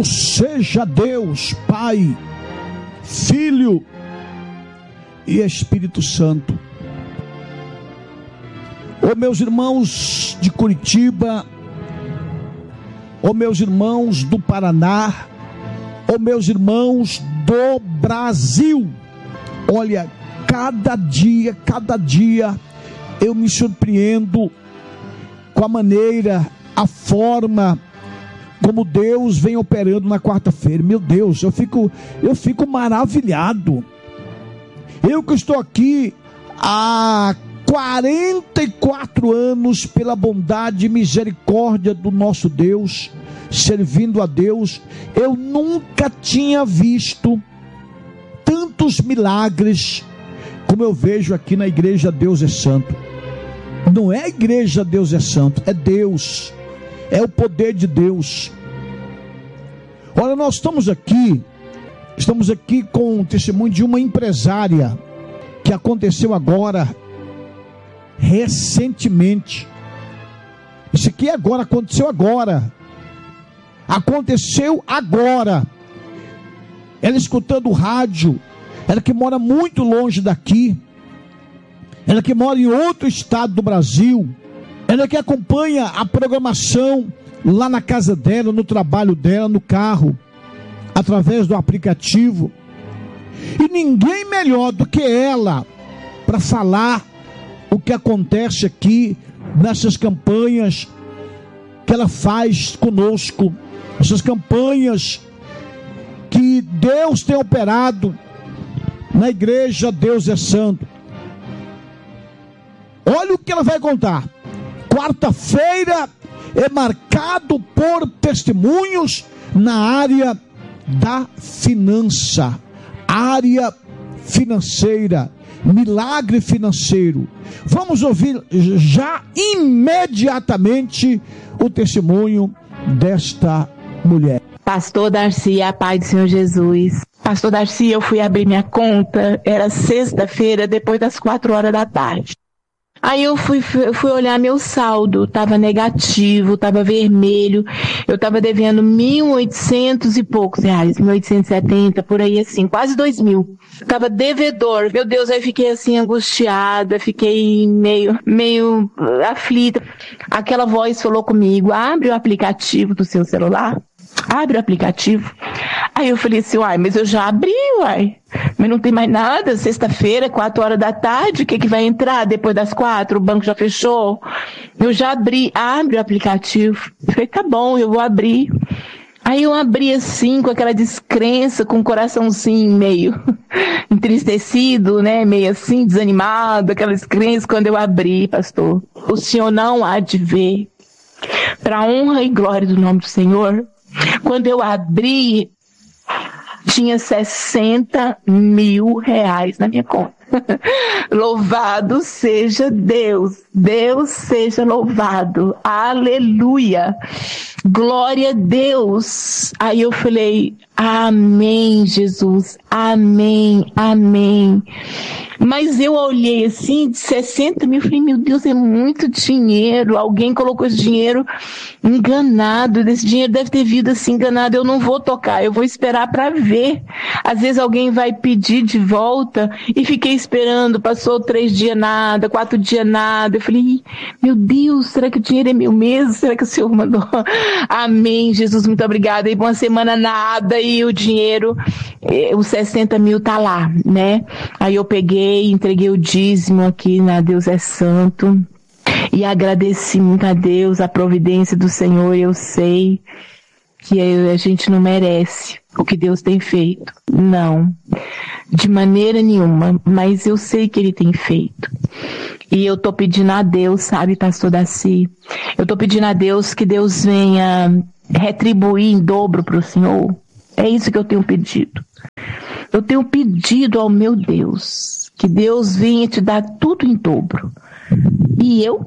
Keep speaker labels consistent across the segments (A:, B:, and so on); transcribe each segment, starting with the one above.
A: seja Deus, Pai, Filho e Espírito Santo. Ô meus irmãos de Curitiba, ô meus irmãos do Paraná, ô meus irmãos do Brasil, olha, cada dia eu me surpreendo com a maneira, a forma como Deus vem operando na quarta-feira. Meu Deus, eu fico maravilhado. Eu que estou aqui há 44 anos pela bondade e misericórdia do nosso Deus, servindo a Deus, eu nunca tinha visto tantos milagres como eu vejo aqui na igreja Deus é Santo. Não é a igreja Deus é Santo, é Deus, é o poder de Deus. Olha, nós estamos aqui com o testemunho de uma empresária que aconteceu agora, recentemente. Isso aqui aconteceu agora. Ela escutando o rádio, ela que mora muito longe daqui, ela que mora em outro estado do Brasil, ela que acompanha a programação lá na casa dela, no trabalho dela, no carro, através do aplicativo. E ninguém melhor do que ela para falar o que acontece aqui nessas campanhas que ela faz conosco, essas campanhas que Deus tem operado na igreja Deus é Santo. Olha o que ela vai contar. Quarta-feira é marcado por testemunhos na área da finança, área financeira, milagre financeiro. Vamos ouvir já imediatamente o testemunho desta mulher.
B: Pastor Darcy, a paz do Senhor Jesus. Pastor Darcy, eu fui abrir minha conta, era sexta-feira, depois das 4 horas da tarde. Aí eu fui olhar meu saldo, estava negativo, estava vermelho, eu estava devendo 1.800 e poucos reais, 1.870, por aí assim, quase 2.000. Estava devedor, meu Deus, aí fiquei assim angustiada, fiquei meio aflita. Aquela voz falou comigo, abre o aplicativo do seu celular. Abre o aplicativo. Aí eu falei assim, mas eu já abri, mas não tem mais nada, sexta-feira, 4 horas da tarde, o que vai entrar depois das 4? O banco já fechou. Eu já abri, abre o aplicativo. Eu falei, tá bom, eu vou abrir. Aí eu abri assim, com aquela descrença, com o coraçãozinho meio entristecido, né, meio assim, desanimado, aquela descrença. Quando eu abri, pastor, o Senhor não há de ver, para a honra e glória do nome do Senhor, quando eu abri, tinha 60 mil reais na minha conta. Louvado seja Deus, Deus seja louvado, aleluia, glória a Deus. Aí eu falei, amém, Jesus, amém, amém. Mas eu olhei assim, de 60 mil, falei, meu Deus, é muito dinheiro, alguém colocou esse dinheiro enganado, esse dinheiro deve ter vindo assim enganado, eu não vou tocar, eu vou esperar para ver. Às vezes alguém vai pedir de volta, e fiquei esperando, passou 3 dias nada, 4 dias nada, eu falei, meu Deus, será que o dinheiro é meu mesmo? Será que o Senhor mandou? Amém, Jesus, muito obrigada. E uma semana nada, e o dinheiro, os 60 mil tá lá, né? Aí eu peguei, entreguei o dízimo aqui na Deus é Santo, e agradeci muito a Deus, a providência do Senhor. Eu sei que a gente não merece o que Deus tem feito, não, de maneira nenhuma, mas eu sei que Ele tem feito. E eu tô pedindo a Deus, sabe, pastor Darcy, eu tô pedindo a Deus que Deus venha retribuir em dobro para o Senhor. É isso que eu tenho pedido. Eu tenho pedido ao meu Deus que Deus venha te dar tudo em dobro. E eu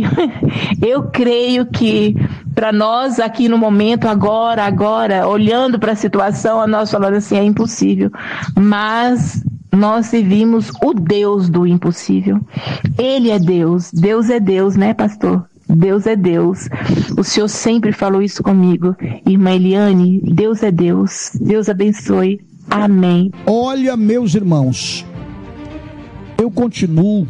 B: creio que para nós aqui no momento, agora, olhando para a situação, nós falando assim, é impossível. Mas nós servimos o Deus do impossível. Ele é Deus, Deus é Deus, né, pastor? Deus é Deus. O Senhor sempre falou isso comigo. Irmã Eliane, Deus é Deus. Deus abençoe. Amém.
A: Olha, meus irmãos, eu continuo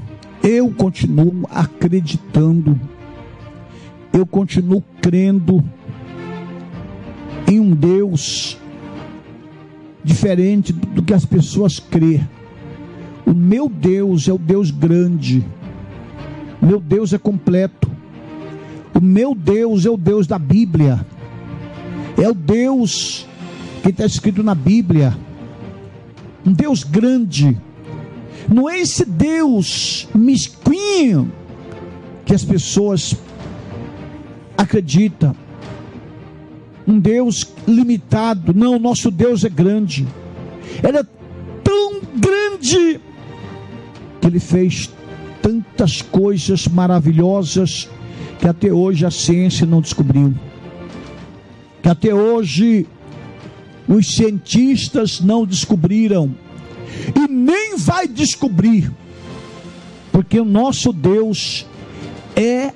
A: acreditando, eu continuo crendo em um Deus diferente do que as pessoas crêem. O meu Deus é o Deus grande, o meu Deus é completo, o meu Deus é o Deus da Bíblia, é o Deus que está escrito na Bíblia, um Deus grande. Não é esse Deus mesquinho que as pessoas acreditam, um Deus limitado. Não, nosso Deus é grande. Ele é tão grande que Ele fez tantas coisas maravilhosas que até hoje a ciência não descobriu, que até hoje os cientistas não descobriram, e nem vai descobrir, porque o nosso Deus é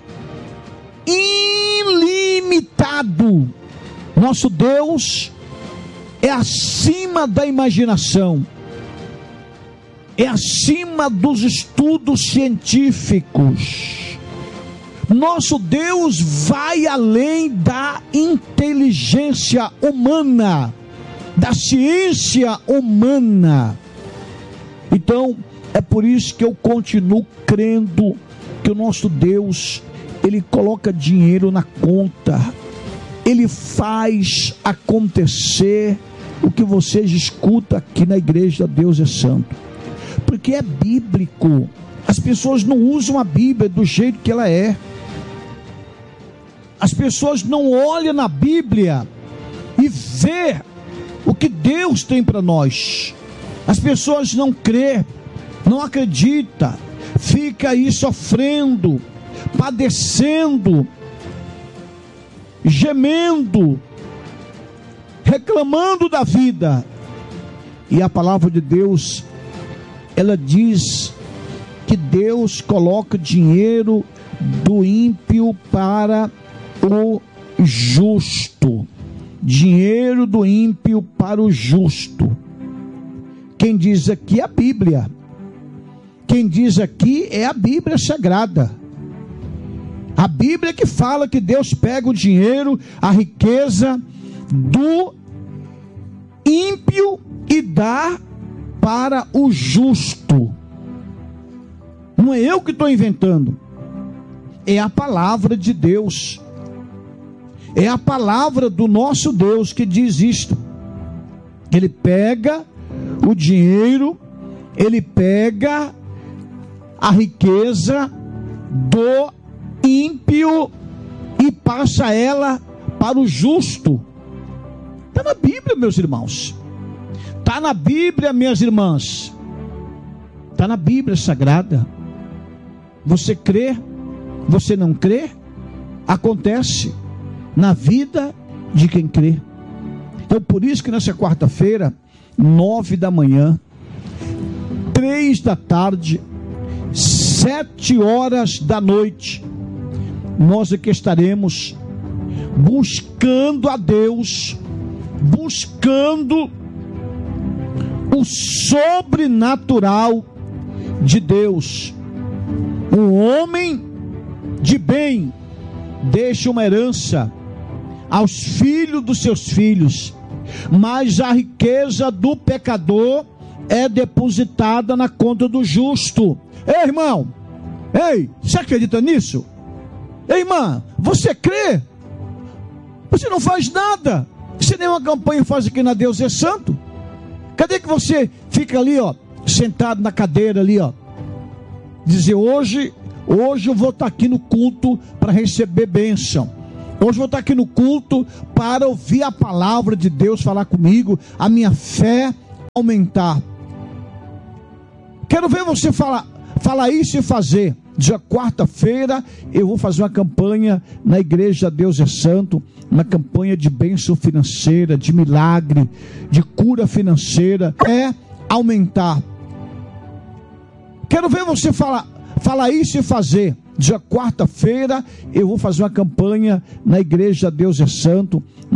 A: ilimitado. Nosso Deus é acima da imaginação, é acima dos estudos científicos. Nosso Deus vai além da inteligência humana, da ciência humana. Então, é por isso que eu continuo crendo que o nosso Deus, Ele coloca dinheiro na conta, Ele faz acontecer o que vocês escutam aqui na igreja Deus é Santo, porque é bíblico. As pessoas não usam a Bíblia do jeito que ela é, as pessoas não olham na Bíblia e vê o que Deus tem para nós. As pessoas não crê, não acredita, fica aí sofrendo, padecendo, gemendo, reclamando da vida. E a palavra de Deus, ela diz que Deus coloca dinheiro do ímpio para o justo. Dinheiro do ímpio para o justo. Quem diz aqui é a Bíblia. Quem diz aqui é a Bíblia Sagrada. A Bíblia que fala que Deus pega o dinheiro, a riqueza do ímpio e dá para o justo. Não é eu que estou inventando, é a palavra de Deus, é a palavra do nosso Deus que diz isto. Ele pega o dinheiro, Ele pega a riqueza do ímpio e passa ela para o justo. Está na Bíblia, meus irmãos. Está na Bíblia, minhas irmãs. Está na Bíblia Sagrada. Você crê? Você não crê? Acontece na vida de quem crê. Então, por isso que nessa quarta-feira, 9 da manhã, 3 da tarde, 7 horas da noite, nós aqui estaremos buscando a Deus, buscando o sobrenatural de Deus. Um homem de bem deixa uma herança aos filhos dos seus filhos, mas a riqueza do pecador é depositada na conta do justo. Ei, irmão, ei, você acredita nisso? Ei, irmã, você crê? Você não faz nada. Você nem uma campanha faz aqui na Deus é Santo. Cadê que você fica ali, ó, sentado na cadeira ali, ó, dizer hoje eu vou estar aqui no culto para receber bênção. Hoje eu vou estar aqui no culto para ouvir a palavra de Deus falar comigo, a minha fé aumentar. Quero ver você falar isso e fazer. Dia quarta-feira eu vou fazer uma campanha na igreja Deus é Santo, uma campanha de bênção financeira, de milagre, de cura financeira, é aumentar. Quero ver você falar isso e fazer. dia quarta-feira, eu vou fazer uma campanha na igreja Deus é Santo,